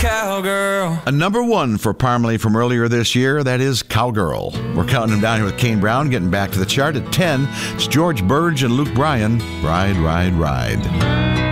cowgirl. A number one for Parmalee from earlier this year, that is Cowgirl. We're counting him down here with Kane Brown, getting back to the chart at 10. It's George Burge and Luke Bryan, Ride, Ride, Ride.